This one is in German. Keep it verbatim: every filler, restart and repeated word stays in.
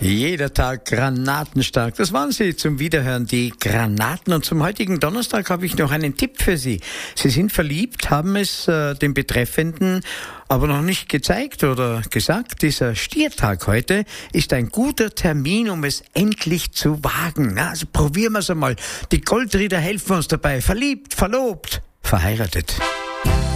Jeder Tag granatenstark. Das waren sie zum Wiederhören, die Granaten. Und zum heutigen Donnerstag habe ich noch einen Tipp für Sie. Sie sind verliebt, haben es äh, dem Betreffenden aber noch nicht gezeigt oder gesagt. Dieser Stiertag heute ist ein guter Termin, um es endlich zu wagen. Na, also probieren wir es einmal. Die Goldrieder helfen uns dabei. Verliebt, verlobt, verheiratet.